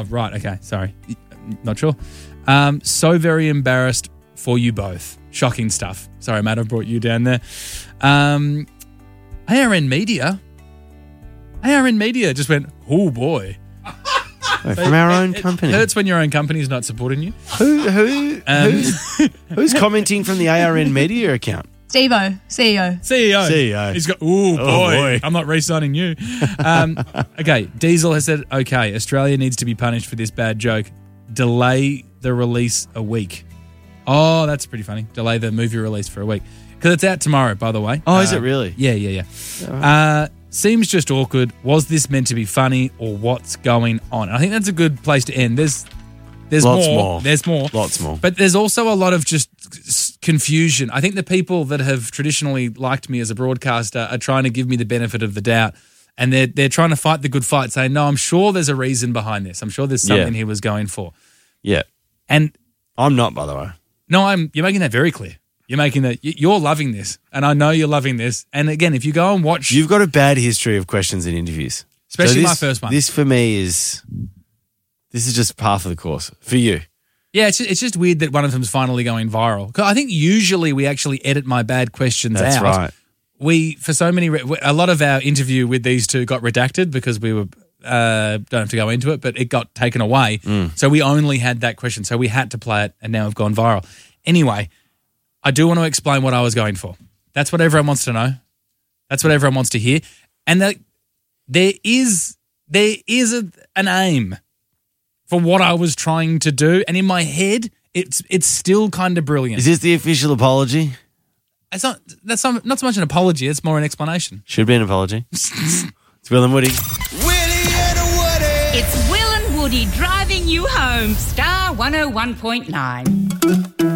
Oh, right. Okay. Sorry. Not sure. So very embarrassed for you both. Shocking stuff. Sorry, Matt, I brought you down there. ARN Media just went, oh boy. From our own company. It hurts when your own company's not supporting you. Who's commenting from the ARN Media account? Steve-O, CEO. He's got, boy, I'm not re-signing you. Okay, Diesel has said, okay, Australia needs to be punished for this bad joke. Delay the release a week. Oh, that's pretty funny. Delay the movie release for a week. Because it's out tomorrow, by the way. Oh, is it really? Yeah. Seems just awkward. Was this meant to be funny or what's going on? I think that's a good place to end. There's Lots more. more. There's more. Lots more. But there's also a lot of just confusion. I think the people that have traditionally liked me as a broadcaster are trying to give me the benefit of the doubt. And they're trying to fight the good fight, saying, no, I'm sure there's a reason behind this. I'm sure there's something he was going for. Yeah. And I'm not, by the way. no, you're making that very clear. You're making that you're loving this, and I know you're loving this. And again, if you go and watch, You've got a bad history of questions in interviews, especially my first one. This for me is just par for the course for you. Yeah, it's just weird that one of them's finally going viral. 'Cause I think usually we actually edit my bad questions That's out. right. A lot of our interview with these two got redacted because we were. Don't have to go into it, but it got taken away. So we only had that question. So we had to play it, and now we've gone viral. Anyway, I do want to explain what I was going for. That's what everyone wants to know. That's what everyone wants to hear. And there is an aim for what I was trying to do. And in my head, it's still kind of brilliant. Is this the official apology? That's not so much an apology. It's more an explanation. Should be an apology. It's Will and Woody. It's Will and Woody driving you home. Star 101.9.